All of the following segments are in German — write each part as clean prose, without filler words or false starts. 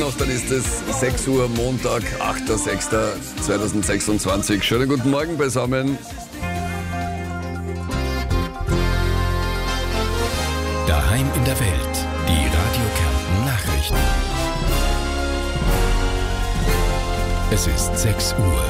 Dann ist es 6 Uhr, Montag, 8.6.2026. Schönen guten Morgen beisammen. Daheim in der Welt, die Radio Kärnten Nachrichten. Es ist 6 Uhr.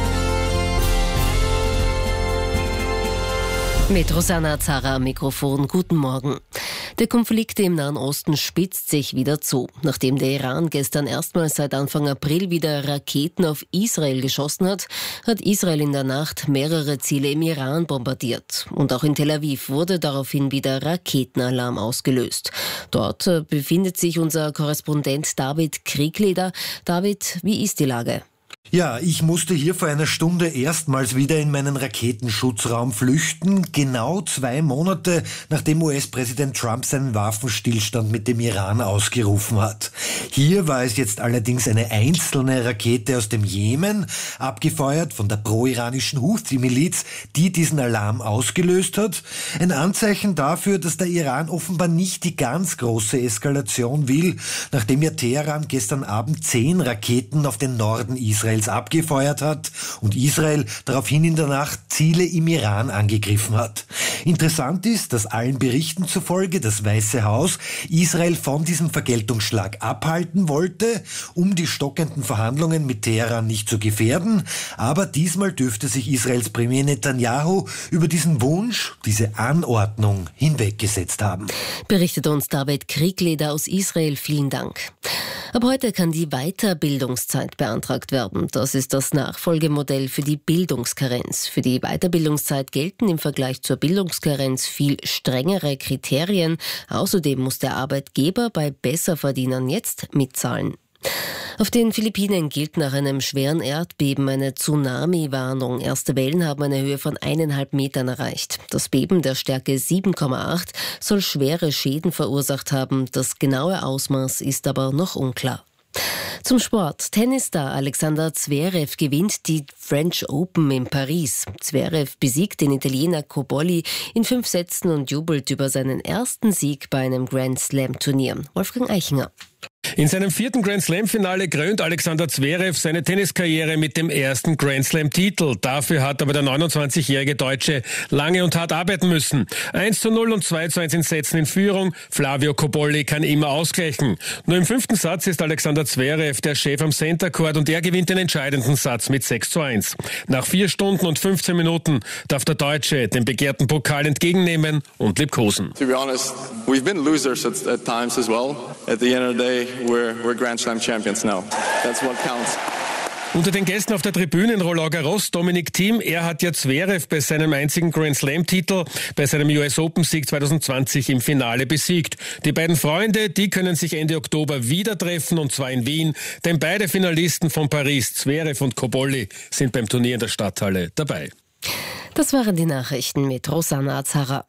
Mit Rosanna Zara am Mikrofon. Guten Morgen. Der Konflikt im Nahen Osten spitzt sich wieder zu. Nachdem der Iran gestern erstmals seit Anfang April wieder Raketen auf Israel geschossen hat, hat Israel in der Nacht mehrere Ziele im Iran bombardiert. Und auch in Tel Aviv wurde daraufhin wieder Raketenalarm ausgelöst. Dort befindet sich unser Korrespondent David Kriegleder. David, wie ist die Lage? Ja, ich musste hier vor einer Stunde erstmals wieder in meinen Raketenschutzraum flüchten, genau 2 Monate nachdem US-Präsident Trump seinen Waffenstillstand mit dem Iran ausgerufen hat. Hier war es jetzt allerdings eine einzelne Rakete aus dem Jemen, abgefeuert von der pro-iranischen Houthi-Miliz, die diesen Alarm ausgelöst hat. Ein Anzeichen dafür, dass der Iran offenbar nicht die ganz große Eskalation will, nachdem ja Teheran gestern Abend 10 Raketen auf den Norden Israels abgefeuert hat und Israel daraufhin in der Nacht Ziele im Iran angegriffen hat. Interessant ist, dass allen Berichten zufolge das Weiße Haus Israel von diesem Vergeltungsschlag abhalten wollte, um die stockenden Verhandlungen mit Teheran nicht zu gefährden, aber diesmal dürfte sich Israels Premier Netanyahu über diesen Wunsch, diese Anordnung hinweggesetzt haben. Berichtet uns David Kriegleder aus Israel. Vielen Dank. Ab heute kann die Weiterbildungszeit beantragt werden. Das ist das Nachfolgemodell für die Bildungskarenz. Für die Weiterbildungszeit gelten im Vergleich zur Bildungskarenz viel strengere Kriterien. Außerdem muss der Arbeitgeber bei Besserverdienern jetzt mitzahlen. Auf den Philippinen gilt nach einem schweren Erdbeben eine Tsunami-Warnung. Erste Wellen haben eine Höhe von 1,5 Metern erreicht. Das Beben der Stärke 7,8 soll schwere Schäden verursacht haben. Das genaue Ausmaß ist aber noch unklar. Zum Sport. Tennisstar Alexander Zverev gewinnt die French Open in Paris. Zverev besiegt den Italiener Cobolli in 5 Sätzen und jubelt über seinen ersten Sieg bei einem Grand Slam Turnier. Wolfgang Eichinger. In seinem 4. Grand Slam-Finale krönt Alexander Zverev seine Tenniskarriere mit dem ersten Grand Slam-Titel. Dafür hat aber der 29-jährige Deutsche lange und hart arbeiten müssen. 1:0 und 2:1 in Sätzen in Führung. Flavio Cobolli kann immer ausgleichen. Nur im 5. Satz ist Alexander Zverev der Chef am Center Court und er gewinnt den entscheidenden Satz mit 6:1. Nach 4 Stunden und 15 Minuten darf der Deutsche den begehrten Pokal entgegennehmen und liebkosen. To be honest, we've been losers at times as well. At the end of the day, we're Grand Slam champions now. That's what counts. Unter den Gästen auf der Tribüne in Roland Garros, Dominic Thiem, er hat ja Zverev bei seinem einzigen Grand Slam-Titel, bei seinem US Open-Sieg 2020 im Finale besiegt. Die beiden Freunde, die können sich Ende Oktober wieder treffen und zwar in Wien, denn beide Finalisten von Paris, Zverev und Cobolli, sind beim Turnier in der Stadthalle dabei. Das waren die Nachrichten mit Rosanna Zara.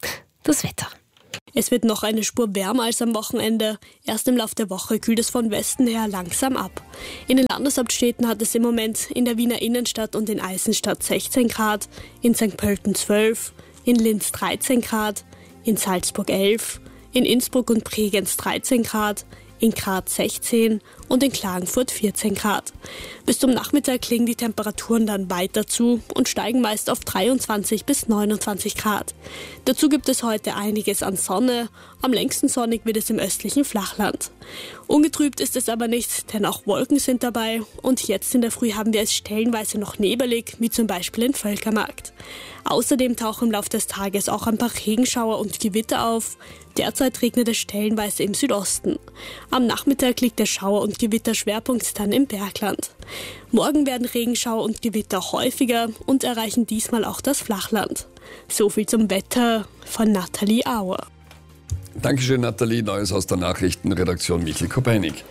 Das Wetter. Es wird noch eine Spur wärmer als am Wochenende. Erst im Lauf der Woche kühlt es von Westen her langsam ab. In den Landeshauptstädten hat es im Moment in der Wiener Innenstadt und in Eisenstadt 16 Grad, in St. Pölten 12, in Linz 13 Grad, in Salzburg 11, in Innsbruck und Bregenz 13 Grad, in Graz 16 und in Klagenfurt 14 Grad. Bis zum Nachmittag legen die Temperaturen dann weiter zu und steigen meist auf 23 bis 29 Grad. Dazu gibt es heute einiges an Sonne. Am längsten sonnig wird es im östlichen Flachland. Ungetrübt ist es aber nicht, denn auch Wolken sind dabei. Und jetzt in der Früh haben wir es stellenweise noch nebelig, wie zum Beispiel in Völkermarkt. Außerdem tauchen im Laufe des Tages auch ein paar Regenschauer und Gewitter auf. Derzeit regnet es stellenweise im Südosten. Am Nachmittag liegt der Schauer- und Gewitterschwerpunkt dann im Bergland. Morgen werden Regenschauer und Gewitter häufiger und erreichen diesmal auch das Flachland. So viel zum Wetter von Nathalie Auer. Dankeschön, Nathalie. Neues aus der Nachrichtenredaktion Michel Kopeinig.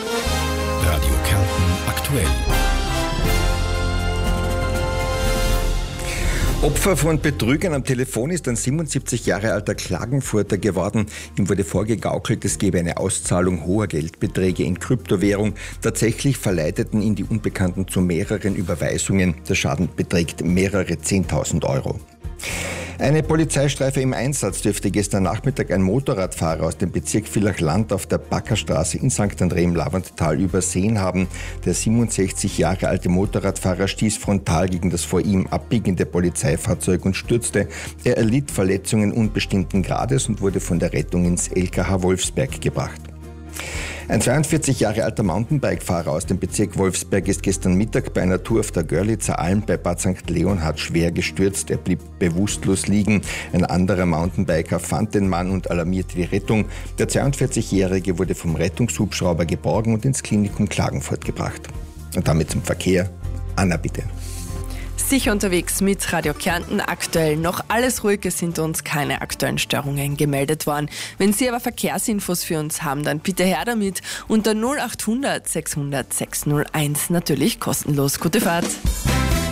Radio Kärnten aktuell. Opfer von Betrügern am Telefon ist ein 77 Jahre alter Klagenfurter geworden. Ihm wurde vorgegaukelt, es gebe eine Auszahlung hoher Geldbeträge in Kryptowährung. Tatsächlich verleiteten ihn die Unbekannten zu mehreren Überweisungen. Der Schaden beträgt mehrere 10.000 Euro. Eine Polizeistreife im Einsatz dürfte gestern Nachmittag ein Motorradfahrer aus dem Bezirk Villach-Land auf der Backerstraße in St. André im Lavanttal übersehen haben. Der 67 Jahre alte Motorradfahrer stieß frontal gegen das vor ihm abbiegende Polizeifahrzeug und stürzte. Er erlitt Verletzungen unbestimmten Grades und wurde von der Rettung ins LKH Wolfsberg gebracht. Ein 42 Jahre alter Mountainbike-Fahrer aus dem Bezirk Wolfsberg ist gestern Mittag bei einer Tour auf der Görlitzer Alm bei Bad St. Leonhard schwer gestürzt. Er blieb bewusstlos liegen. Ein anderer Mountainbiker fand den Mann und alarmierte die Rettung. Der 42-Jährige wurde vom Rettungshubschrauber geborgen und ins Klinikum Klagenfurt gebracht. Und damit zum Verkehr. Anna, bitte. Sicher unterwegs mit Radio Kärnten. Aktuell noch alles ruhig, es sind uns keine aktuellen Störungen gemeldet worden. Wenn Sie aber Verkehrsinfos für uns haben, dann bitte her damit unter 0800 600 601, natürlich kostenlos. Gute Fahrt.